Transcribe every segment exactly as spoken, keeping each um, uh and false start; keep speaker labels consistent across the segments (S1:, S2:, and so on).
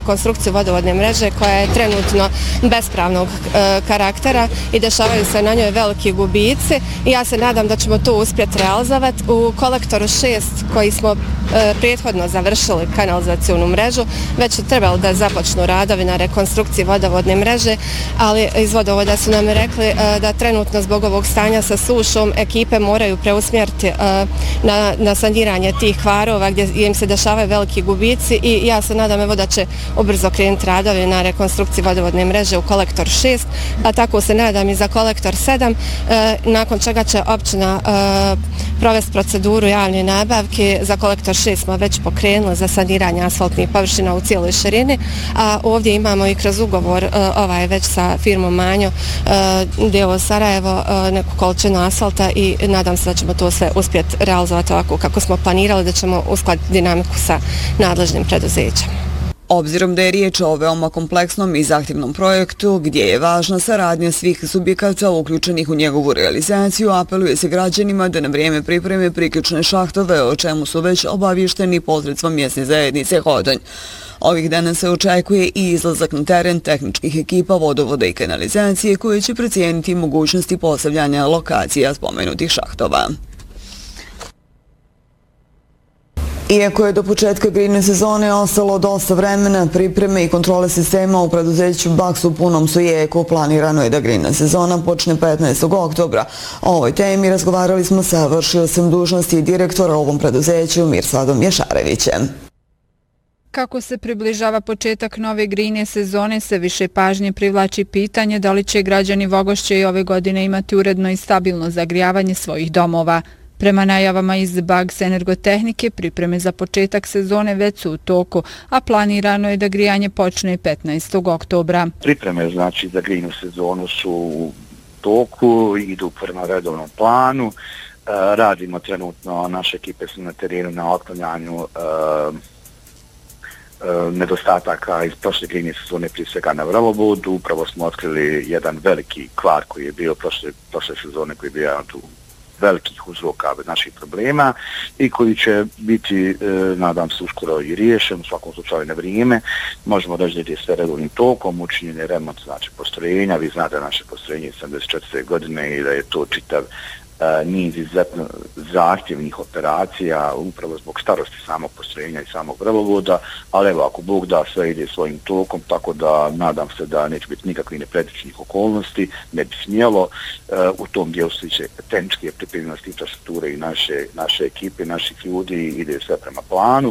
S1: konstrukciju vodovodne mreže koja je trenutno bespravnog e, karaktera i dešavaju se na njoj veliki gubici i ja se nadam da ćemo to uspjeti realizovati. U kolektoru šest koji smo e, prethodno završili kanalizacijonu mrežu, već su trebali da započnu radovi na rekonstrukciji vodovodne mreže, ali iz vodovoda su nam rekli e, da trenutno zbog ovog stanja sa sušom ekipe moraju preusmjeriti e, na, na saniranje tih kvarova gdje im se dešavaju veliki gubici i ja se nadam evo da će ubrzo krenuti radovi na rekonstrukciji vodovodne mreže u kolektor šest, a tako se nadam i za kolektor sedam, e, nakon čega će općina e, provesti proceduru javne nabavke. Za kolektor šest smo već pokrenuli za saniranje asfaltnih površina u cijeloj širini, a ovdje imamo i kroz ugovor e, ovaj već sa firmom Manjo e, Devo Sarajevo e, neku količinu asfalta i nadam se da ćemo to sve uspjeti realizovati ovako kako smo planirali, da ćemo uskladiti dinamiku sa nadležnim preduzećem.
S2: Obzirom da je riječ o veoma kompleksnom i zahtjevnom projektu, gdje je važna saradnja svih subjekata uključenih u njegovu realizaciju, apeluje se građanima da na vrijeme pripreme priključne šahtove, o čemu su već obavješteni posredstvom mjesne zajednice Hodonj. Ovih dana se očekuje i izlazak na teren tehničkih ekipa vodovoda i kanalizacije koje će procijeniti mogućnosti postavljanja lokacija spomenutih šahtova. Iako je do početka grejne sezone ostalo dosta vremena, pripreme i kontrole sistema u preduzeću Baks u punom su jeku. Planirano je da grejna sezona počne petnaestog oktobra. O ovoj temi razgovarali smo sa vršiocem dužnosti i direktora ovom preduzeću Mirsadom Ješarevićem.
S3: Kako se približava početak nove grejne sezone, sve više pažnje privlači pitanje da li će građani Vogošće i ove godine imati uredno i stabilno zagrijavanje svojih domova. Prema najavama iz Bags Energotehnike, pripreme za početak sezone već su u toku, a planirano je da grijanje počne petnaestog oktobra.
S4: Pripreme znači za grejnu sezonu su u toku, idu prema redovnom planu. E, radimo trenutno, naše ekipe su na terenu na otklanjanju e, e, nedostataka iz prošle grejne sezone, prije svega na Vrlobudu. Upravo smo otkrili jedan veliki kvar koji je bio prošle, prošle sezone, koji je bio tu velikih uzroka naših problema i koji će biti, e, nadam se, uskoro i riješen, u svakom slučaju na vrijeme. Možemo reći da je sve redovnim tokom, učinjen je remont znači postrojenja. Vi znate da naše postrojenje je sedamdeset četvrte godine i da je to čitav e, niz izuzetno zahtjevnih operacija, upravo zbog starosti samog postrojenja i samog vrlovoda, ali evo, ako Bog da, sve ide svojim tokom, tako da nadam se da neće biti nikakvih nepredviđenih okolnosti, ne bi smjelo. E, u tom dijelu se će tehničke pripremljenosti infrastrukture i naše, naše ekipe, naših ljudi, ide sve prema planu.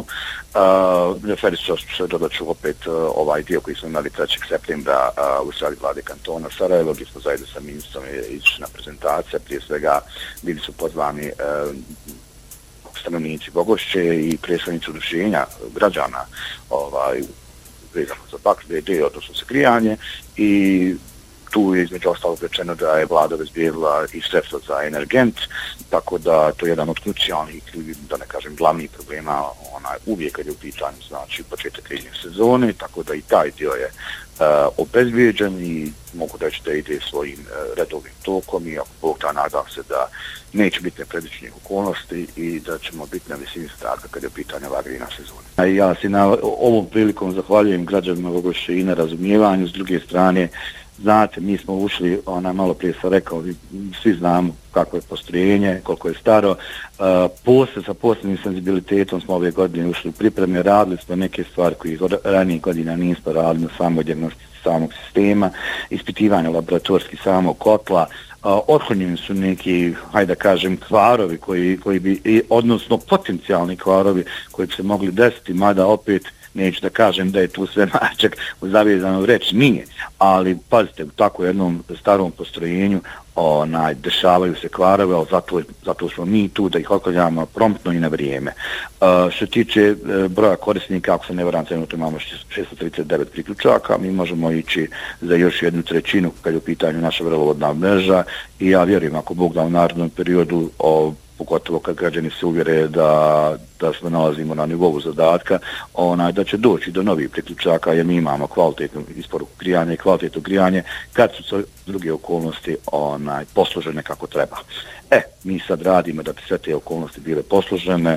S4: Uh, Referit ću se dodat ću opet uh, ovaj dio koji smo imali trećeg septembra uh, u sredi vlade kantona Sarajevo, gdje smo zajedno sa ministrom izišli na prezentacija. Prije svega bili su pozvani uh, stanovnici Vogošće i predstavnici udruženja građana ovaj, vezano za Baks B D, odnosno za grijanje, i tu je između ostalog rečeno da je vlada obezbijedila i sredstva za energent, tako da to je jedan od krucijalnih, da ne kažem glavnih problema onaj, uvijek kad je u pitanju znači početak grejne sezone, tako da i taj dio je uh, obezbijeđen i mogu reći da ide svojim uh, redovnim tokom i ako Bog da, nadam se da neće biti nepredviđenih okolnosti i da ćemo biti na visini starta kad je u pitanju ova grejna sezona. Ja se na ovom prilikom zahvaljujem građanima Vogošće i na razumijevanju. S druge strane, znate, mi smo ušli, ona malo prije sam rekao, svi znamo kako je postrojenje, koliko je staro. Uh, posle, sa posebnim senzibilitetom smo ove godine ušli u pripreme, radili smo neke stvari koje ranijih godina nismo radili na samoj dijagnostici samog sistema, ispitivanje laboratorijski samog kotla. Uh, otklonjeni su neki, hajde da kažem, kvarovi koji, koji bi, odnosno potencijalni kvarovi koji bi se mogli desiti, mada opet neću da kažem da je tu sve mačak u zavezanu reći, nije, ali pazite, u tako jednom starom postrojenju onaj, dešavaju se kvarove, ali zato, zato smo mi tu da ih otklanjamo promptno i na vrijeme. Uh, što tiče uh, broja korisnika, ako se ne varam, trenutno imamo šesto trideset devet priključaka, mi možemo ići za još jednu trećinu kad je u pitanju naša vrlovodna mreža i ja vjerujem, ako Bog da u narednom periodu o, pogotovo kad građani se uvjere da, da se nalazimo na nivou zadatka, onaj, da će doći do novih priključaka jer mi imamo kvalitetnu isporuku grijanja i kvalitetno grijanje kad su sve druge okolnosti onaj, posložene kako treba. E, mi sad radimo da bi sve te okolnosti bile posložene.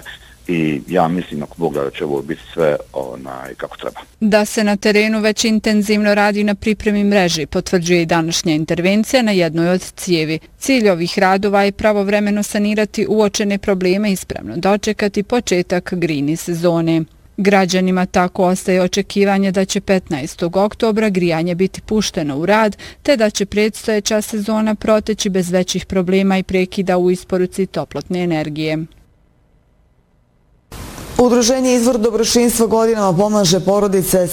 S4: i ja mislim ako Bog da će ovo biti sve onaj, kako treba.
S3: Da se na terenu već intenzivno radi na pripremi mreže, potvrđuje i današnja intervencija na jednoj od cijevi. Cilj ovih radova je pravovremeno sanirati uočene probleme i spremno dočekati početak grejne sezone. Građanima tako ostaje očekivanje da će petnaestog oktobra grijanje biti pušteno u rad, te da će predstojeća sezona proteći bez većih problema i prekida u isporuci toplotne energije.
S2: Udruženje Izvor dobročinstva godinama pomaže porodice